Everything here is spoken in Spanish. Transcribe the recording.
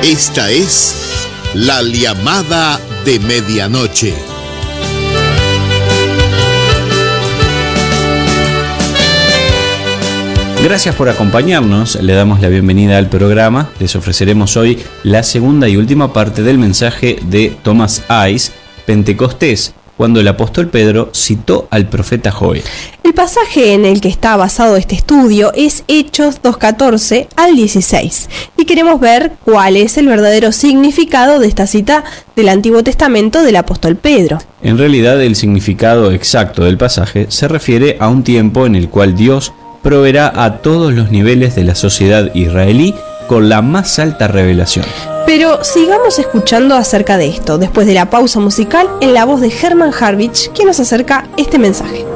Esta es la llamada de medianoche. Gracias por acompañarnos, le damos la bienvenida al programa. Les ofreceremos hoy la segunda y última parte del mensaje de Thomas Ice, Pentecostés, cuando el apóstol Pedro citó al profeta Joel. El pasaje en el que está basado este estudio es Hechos 2:14 al 16, y queremos ver cuál es el verdadero significado de esta cita del Antiguo Testamento del apóstol Pedro. En realidad, el significado exacto del pasaje se refiere a un tiempo en el cual Dios proveerá a todos los niveles de la sociedad israelí con la más alta revelación. Pero sigamos escuchando acerca de esto, después de la pausa musical, en la voz de Herman Harvich, quien nos acerca este mensaje.